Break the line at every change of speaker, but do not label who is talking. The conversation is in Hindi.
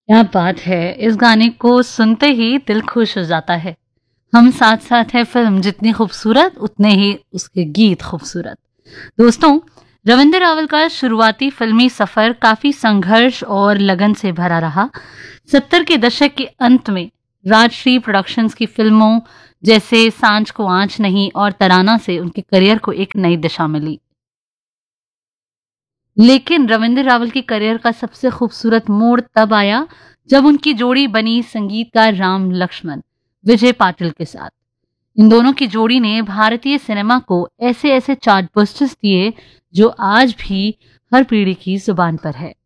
क्या बात है! इस गाने को सुनते ही दिल खुश हो जाता है। हम साथ साथ है फिल्म जितनी खूबसूरत उतने ही उसके गीत खूबसूरत। दोस्तों, रविंद्र रावल का शुरुआती फिल्मी सफर काफी संघर्ष और लगन से भरा रहा। 70 के दशक के अंत में राजश्री प्रोडक्शंस की फिल्मों जैसे सांझ को आंच नहीं और तराना से उनके करियर को एक नई दिशा मिली। लेकिन रविंद्र रावल की करियर का सबसे खूबसूरत मोड़ तब आया जब उनकी जोड़ी बनी संगीतकार राम लक्ष्मण विजय पाटिल के साथ। इन दोनों की जोड़ी ने भारतीय सिनेमा को ऐसे ऐसे चार्ट बस्टर्स दिए जो आज भी हर पीढ़ी की जुबान पर है।